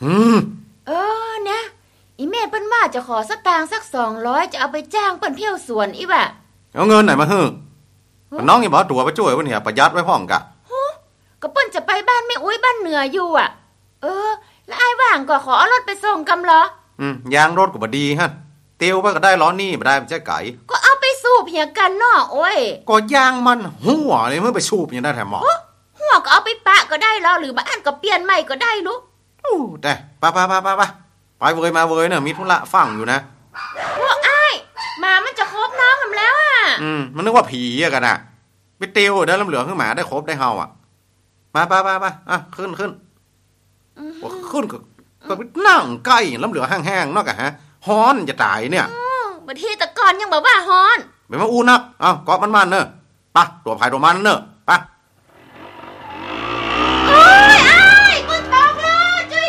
เออเนี่ยอีแม่เปิ้นว่าจะขอสตางค์สัก200จะเอาไปจ้างเปิ้นเที่ยวสวนอีว่ะเอาเงินไหนมาฮึน้องอย่าบอกตัวไปช่วยวันนี้ประหยัดไว้ห้องกะก็เปิ้นจะไปบ้านแม่อุ้ยบ้านเหนืออยู่อ่ะแล้วอ้ายว่างก็ขอเอารถไปส่งกำเหรอยางรถก็บ่ดีฮะเตียวไปก็ได้ล้อนี่บ่ได้มันจะไก่ก็เอาไปสูบเหียกันเนาะโอ้ยก็ยางมันหัวเลยเมื่อไปสูบอย่างนั้นแถมหมอหัวก็เอาไปปะก็ได้แล้วหรือบ้านก็เปลี่ยนใหม่ก็ได้ลูกแต่ไปเวยมาเวยเนี่ยมีธุระฟังอยู่นะพวกอ้ายมามันจะครบน้องทำแล้วอ่ะมันนึกว่าผีอะกันอะไปเตียวได้ลำเหลืองขึ้นมาได้ครบได้เฮาอ่ะมาอ่ะขึ้นขึ้นก็ไปนั่งใกล้ลำเหลืองแห้งๆนอกอะฮะฮ้อนจะตายเนี่ยบางทีตะกอนยังบอกว่าฮ้อนไม่มาอู้นักเกาะมันเนอะปะตัวภายตัวมันเนอะ